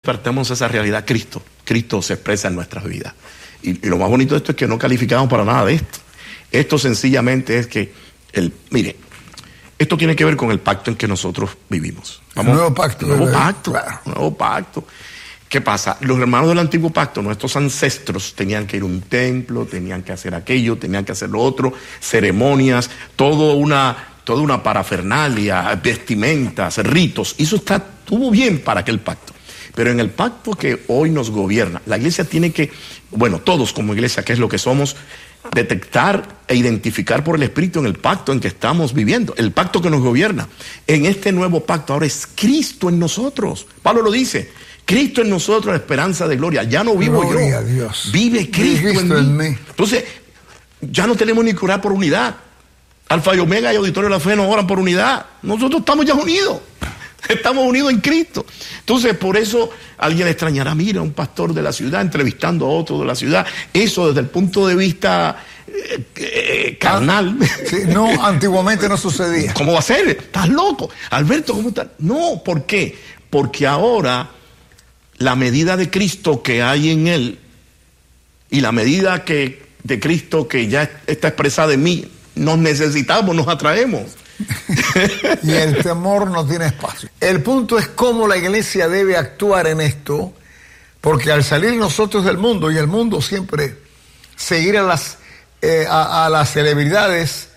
despertemos esa realidad, Cristo se expresa en nuestras vidas. Y lo más bonito de esto es que no calificamos para nada de esto. Esto sencillamente es que, mire, esto tiene que ver con el pacto en que nosotros vivimos. Nuevo pacto. Nuevo pacto. ¿Qué pasa? Los hermanos del antiguo pacto, nuestros ancestros, tenían que ir a un templo, tenían que hacer aquello, tenían que hacer lo otro, ceremonias, toda una parafernalia, vestimentas, ritos. Y eso estuvo bien para aquel pacto. Pero en el pacto que hoy nos gobierna, la iglesia tiene que, todos como iglesia, que es lo que somos, detectar e identificar por el Espíritu en el pacto en que estamos viviendo, el pacto que nos gobierna. En este nuevo pacto ahora es Cristo en nosotros. Pablo lo dice, Cristo en nosotros, la esperanza de gloria. Ya no vivo gloria yo, a Dios. Vive Cristo en mí. Entonces, ya no tenemos ni que orar por unidad. Alfa y Omega y Auditorio de la Fe no oran por unidad. Nosotros estamos ya unidos. Estamos unidos en Cristo. Entonces, por eso alguien extrañará, mira, un pastor de la ciudad entrevistando a otro de la ciudad. Eso desde el punto de vista carnal. Sí, no, antiguamente no sucedía. ¿Cómo va a ser? ¿Estás loco? Alberto, ¿cómo estás? No, ¿por qué? Porque ahora la medida de Cristo que hay en él y la medida de Cristo que ya está expresada en mí, nos necesitamos, nos atraemos. Y el temor no tiene espacio. El punto es cómo la iglesia debe actuar en esto, porque al salir nosotros del mundo, y el mundo siempre seguir a las celebridades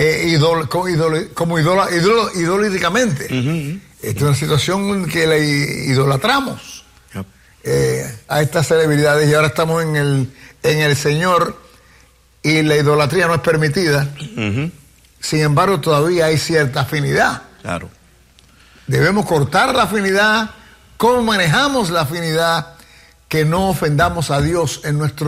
idolíticamente. Esta es una situación que la idolatramos a estas celebridades, y ahora estamos en el Señor y la idolatría no es permitida. Sin embargo, todavía hay cierta afinidad. Claro. Debemos cortar la afinidad. ¿Cómo manejamos la afinidad? Que no ofendamos a Dios en nuestra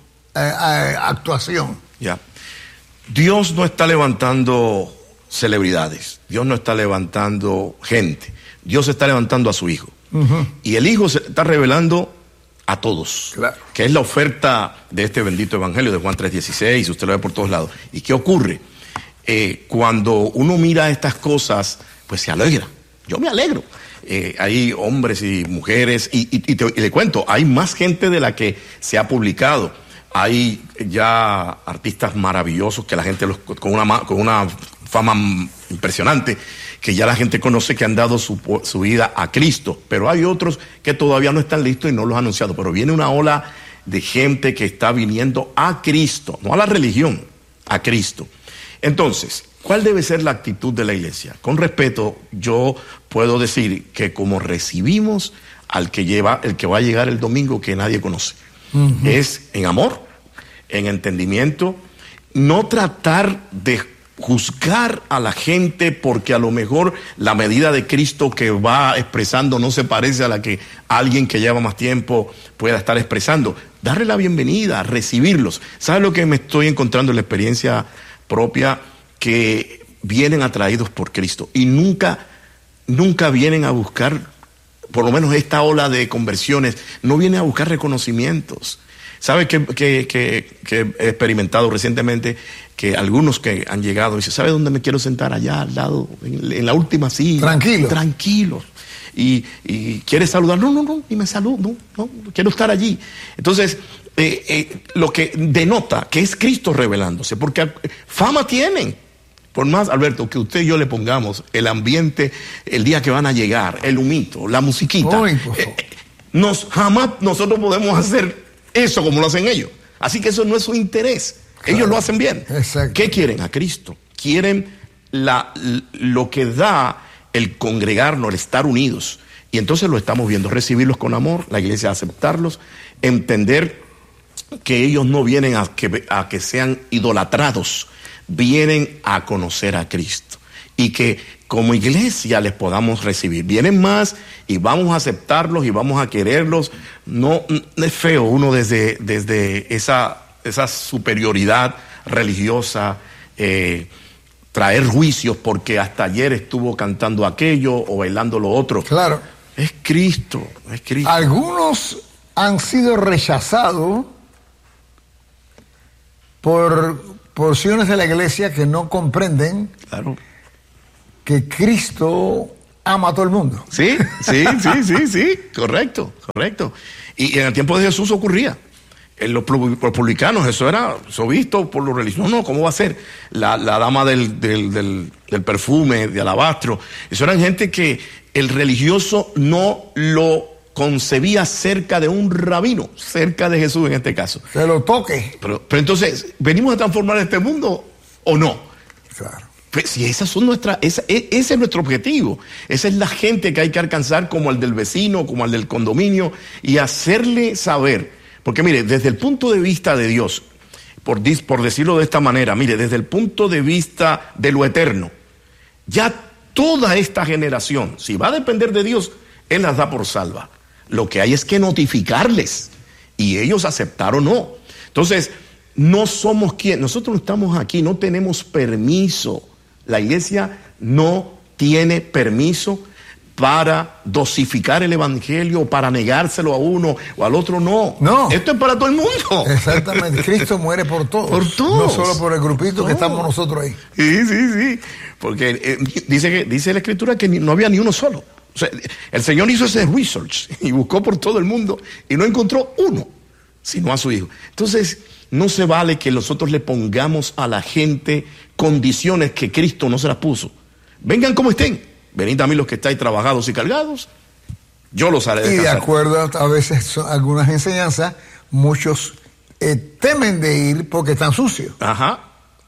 actuación. Ya. Dios no está levantando celebridades. Dios no está levantando gente. Dios está levantando a su Hijo. Y el Hijo se está revelando a todos. Claro. Que es la oferta de este bendito evangelio de Juan 3:16. Usted lo ve por todos lados. ¿Y qué ocurre? Cuando uno mira estas cosas, pues se alegra. Yo me alegro. Hay hombres y mujeres, y le cuento, hay más gente de la que se ha publicado. Hay ya artistas maravillosos que la gente con una fama impresionante, que ya la gente conoce, que han dado su vida a Cristo. Pero hay otros que todavía no están listos y no los han anunciado. Pero viene una ola de gente que está viniendo a Cristo, no a la religión, a Cristo. Entonces, ¿cuál debe ser la actitud de la iglesia? Con respeto, yo puedo decir que como recibimos al que va a llegar el domingo que nadie conoce, es en amor, en entendimiento, no tratar de juzgar a la gente porque a lo mejor la medida de Cristo que va expresando no se parece a la que alguien que lleva más tiempo pueda estar expresando. Darle la bienvenida, recibirlos. ¿Sabes lo que me estoy encontrando en la experiencia propia? Que vienen atraídos por Cristo y nunca vienen a buscar, por lo menos esta ola de conversiones, no viene a buscar reconocimientos. ¿Sabe que he experimentado recientemente? Que algunos que han llegado dicen, ¿sabe dónde me quiero sentar? Allá al lado, en la última silla. Tranquilos. Y ¿quieres saludar? No, ni me saludo, no, quiero estar allí. Entonces, lo que denota que es Cristo revelándose, porque fama tienen. Por más, Alberto, que usted y yo le pongamos el ambiente, el día que van a llegar, el humito, la musiquita, jamás nosotros podemos hacer eso como lo hacen ellos. Así que eso no es su interés. Claro. Ellos lo hacen bien. Exacto. ¿Qué quieren? A Cristo. Quieren lo que da el congregarnos, el estar unidos. Y entonces lo estamos viendo, recibirlos con amor, la iglesia aceptarlos, entender que ellos no vienen a que sean idolatrados, vienen a conocer a Cristo. Y que como iglesia les podamos recibir. Vienen más y vamos a aceptarlos y vamos a quererlos. No es feo uno desde esa superioridad religiosa traer juicios porque hasta ayer estuvo cantando aquello o bailando lo otro. Claro. Es Cristo. Algunos han sido rechazados por porciones de la iglesia que no comprenden, claro, que Cristo ama a todo el mundo. Sí, correcto. Y en el tiempo de Jesús ocurría. En los publicanos, eso visto por los religiosos. No, ¿cómo va a ser? La dama del perfume, de alabastro. Eso eran gente que el religioso no lo concebía cerca de un rabino, cerca de Jesús en este caso. Que lo toque. Pero entonces, ¿venimos a transformar este mundo o no? Claro. Pues si ese es nuestro objetivo. Esa es la gente que hay que alcanzar, como el del vecino, como el del condominio, y hacerle saber. Porque mire, desde el punto de vista de Dios, por decirlo de esta manera, mire, desde el punto de vista de lo eterno, ya toda esta generación, si va a depender de Dios, Él las da por salva. Lo que hay es que notificarles, y ellos aceptar o no. Entonces, no somos quien, nosotros estamos aquí, no tenemos permiso. La iglesia no tiene permiso para dosificar el evangelio, para negárselo a uno o al otro, no. Esto es para todo el mundo. Exactamente. Cristo muere por todos. Por todos. No solo por el grupito que estamos nosotros ahí. Sí. Porque dice la Escritura que no había ni uno solo. O sea, el Señor hizo ese research y buscó por todo el mundo y no encontró uno, sino a su Hijo. Entonces, no se vale que nosotros le pongamos a la gente condiciones que Cristo no se las puso. Vengan como estén. Venid a mí los que estáis trabajados y cargados, yo los haré descansar. Y de acuerdo a veces algunas enseñanzas, muchos temen de ir porque están sucios. Ajá.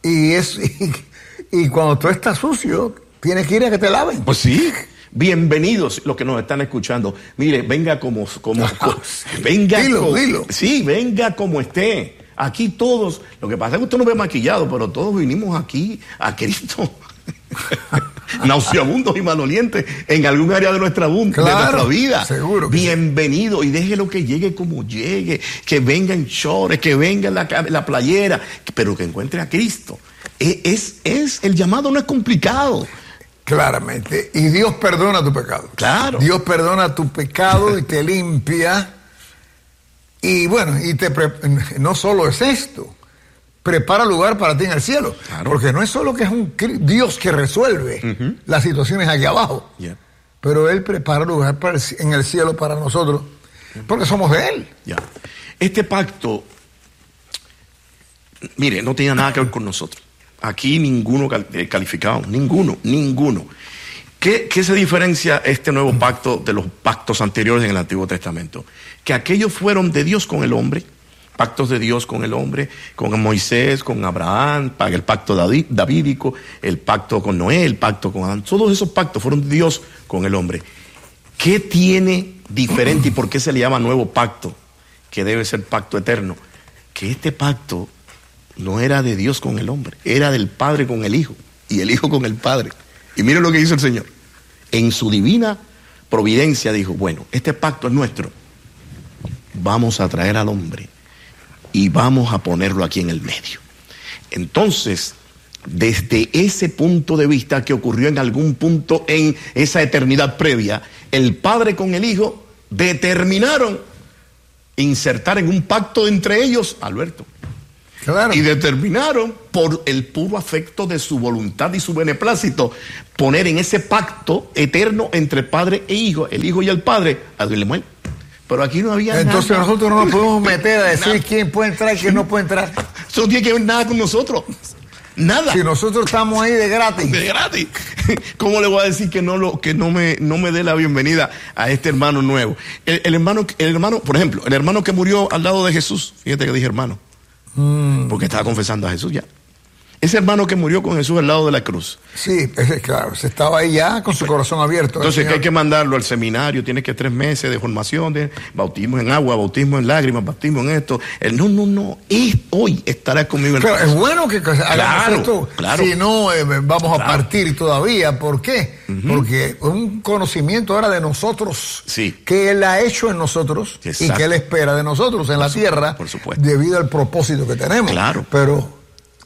Y cuando tú estás sucio, tienes que ir a que te laven. Pues sí. Bienvenidos los que nos están escuchando. Mire, venga venga. Dilo. Sí, venga como esté. Aquí todos, lo que pasa es que usted no ve maquillado, pero todos vinimos aquí a Cristo. Nauseabundos y malolientes en algún área de nuestra vida. Seguro. Bienvenido, y déjelo que llegue como llegue, que venga en shorts, que venga en la playera, pero que encuentre a Cristo. El llamado no es complicado. Claramente. Y Dios perdona tu pecado. Claro. Dios perdona tu pecado y te limpia. Y bueno, no solo es esto. Prepara lugar para ti en el cielo. Claro. Porque no es solo que es un Dios que resuelve las situaciones aquí abajo, pero Él prepara lugar en el cielo para nosotros, porque somos de Él. Este pacto, mire, no tenía nada que ver con nosotros. Aquí ninguno calificado, ninguno. ¿Qué se diferencia este nuevo pacto de los pactos anteriores en el Antiguo Testamento? Que aquellos fueron de Dios con el hombre. Pactos de Dios con el hombre, con Moisés, con Abraham, el pacto davídico, el pacto con Noé, el pacto con Adán. Todos esos pactos fueron de Dios con el hombre. ¿Qué tiene diferente y por qué se le llama nuevo pacto? Que debe ser pacto eterno. Que este pacto no era de Dios con el hombre, era del Padre con el Hijo y el Hijo con el Padre. Y miren lo que hizo el Señor. En su divina providencia dijo, bueno, este pacto es nuestro. Vamos a traer al hombre y vamos a ponerlo aquí en el medio. Entonces, desde ese punto de vista que ocurrió en algún punto en esa eternidad previa, el Padre con el Hijo determinaron insertar en un pacto entre ellos a Alberto. Claro. Y determinaron, por el puro afecto de su voluntad y su beneplácito, poner en ese pacto eterno entre Padre e Hijo, el Hijo y el Padre, a Lemuel. Pero aquí no había Entonces nada. Nosotros no nos podemos meter a decir quién puede entrar y quién no puede entrar. Eso no tiene que ver nada con nosotros. Nada. Si nosotros estamos ahí de gratis. De gratis. ¿Cómo le voy a decir que no me dé la bienvenida a este hermano nuevo? El hermano, por ejemplo, el hermano que murió al lado de Jesús. Fíjate que dije hermano. Porque estaba confesando a Jesús ya. Ese hermano que murió con Jesús al lado de la cruz. Sí, claro, se estaba ahí ya con su corazón abierto. Entonces que hay que mandarlo al seminario, tiene que 3 meses de formación, de bautismo en agua, bautismo en lágrimas, bautismo en esto. No, hoy estará conmigo en Pero la es bueno que hagamos esto, claro. Si no vamos a partir todavía. ¿Por qué? Porque un conocimiento ahora de nosotros, que Él ha hecho en nosotros. Exacto. Y que Él espera de nosotros en la tierra, por supuesto, debido al propósito que tenemos. Claro. Pero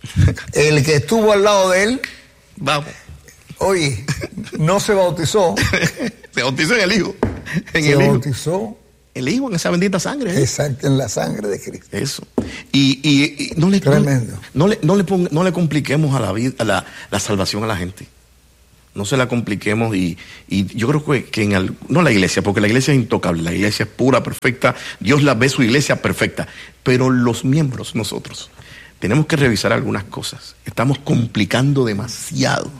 el que estuvo al lado de él, vamos, oye, no se bautizó. Se bautizó en el Hijo. Se bautizó el Hijo en esa bendita sangre. Exacto, en la sangre de Cristo. Eso. Y no le, tremendo. No le compliquemos a la vida, la salvación a la gente. no se la compliquemos y yo creo que no la iglesia, porque la iglesia es intocable, la iglesia es pura, perfecta, Dios la ve su iglesia perfecta, pero los miembros, nosotros, tenemos que revisar algunas cosas. Estamos complicando demasiado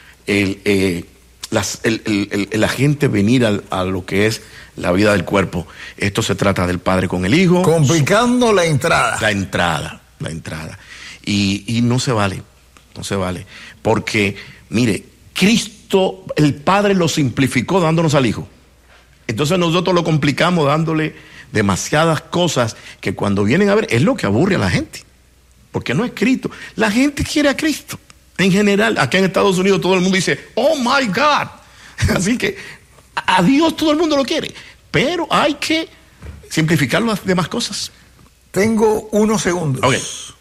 la gente venir a lo que es la vida del cuerpo. Esto se trata del Padre con el Hijo. Complicando la entrada. La entrada. Y no se vale, porque, mire, Cristo, el Padre lo simplificó dándonos al Hijo. Entonces nosotros lo complicamos dándole demasiadas cosas que cuando vienen a ver es lo que aburre a la gente, porque no es Cristo. La gente quiere a Cristo. En general, acá en Estados Unidos todo el mundo dice, oh my God. Así que a Dios todo el mundo lo quiere, pero hay que simplificar las demás cosas. Tengo unos segundos. Okay.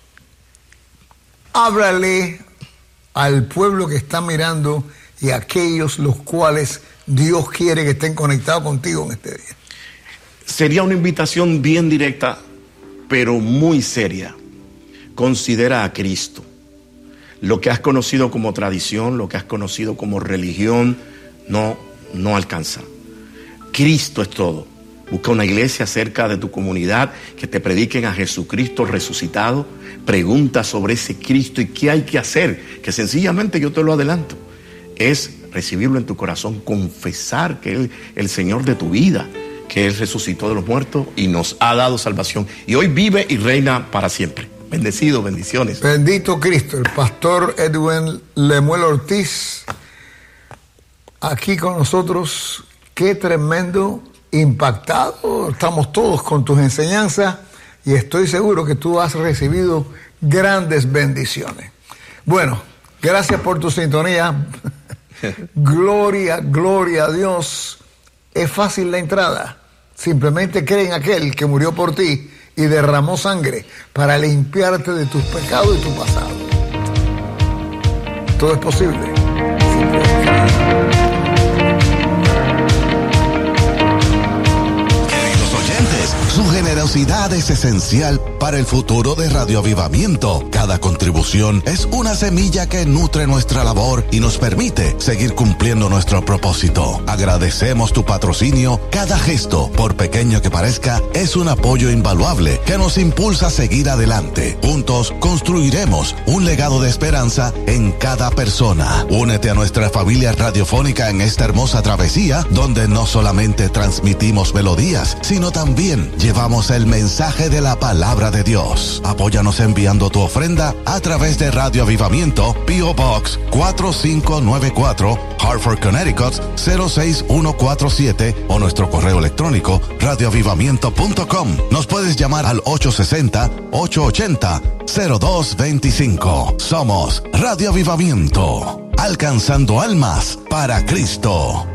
Háblale al pueblo que está mirando y a aquellos los cuales Dios quiere que estén conectados contigo en este día. Sería una invitación bien directa, pero muy seria. Considera a Cristo. Lo que has conocido como tradición, lo que has conocido como religión, no alcanza. Cristo es todo. Busca una iglesia cerca de tu comunidad que te prediquen a Jesucristo resucitado. Pregunta sobre ese Cristo y qué hay que hacer, que sencillamente yo te lo adelanto, es recibirlo en tu corazón, confesar que Él es el Señor de tu vida, que Él resucitó de los muertos y nos ha dado salvación. Y hoy vive y reina para siempre. Bendecido, bendiciones. Bendito Cristo. El pastor Edwin Lemuel Ortiz, aquí con nosotros. Qué tremendo, impactado estamos todos con tus enseñanzas y estoy seguro que tú has recibido grandes bendiciones. Bueno, gracias por tu sintonía. Gloria a Dios. Es fácil la entrada. Simplemente cree en aquel que murió por ti y derramó sangre para limpiarte de tus pecados y tu pasado. Todo es posible. Queridos oyentes, su generosidad es esencial para el futuro de Radio Avivamiento. Cada contribución es una semilla que nutre nuestra labor y nos permite seguir cumpliendo nuestro propósito. Agradecemos tu patrocinio. Cada gesto, por pequeño que parezca, es un apoyo invaluable que nos impulsa a seguir adelante. Juntos construiremos un legado de esperanza en cada persona. Únete a nuestra familia radiofónica en esta hermosa travesía, donde no solamente transmitimos melodías, sino también llevamos el mensaje de la palabra de Dios. Apóyanos enviando tu ofrenda a través de Radio Avivamiento, P.O. Box 4594, Hartford, Connecticut 06147 o nuestro correo electrónico radioavivamiento.com. Nos puedes llamar al 860-880-0225. Somos Radio Avivamiento, alcanzando almas para Cristo.